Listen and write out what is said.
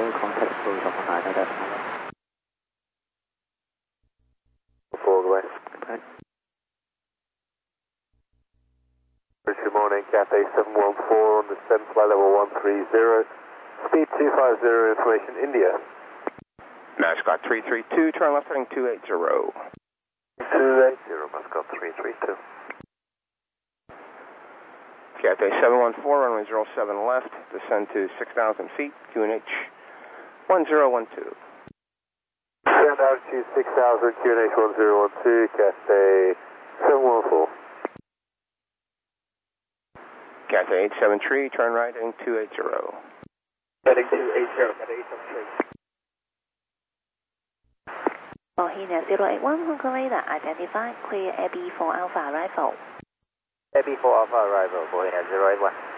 full contact for the Honda. Forward way. Okay. Good morning, Cathay 714 on the 7 flight level 130. Speed 250, information India. Mascot 332, turn left heading 280. 280, Mascot 332. Cathay 714, runway 07 left, descend to 6,000 feet, QNH 1012. Send out to 6,000, QNH 1012, Cathay 714. Cathay 873, turn right heading 280. Heading 280, Cathay 873. Mohina 081, Hong Kong radar, identify, clear AB for Alpha arrival. AB4 Alpha arrival, Mohina 081.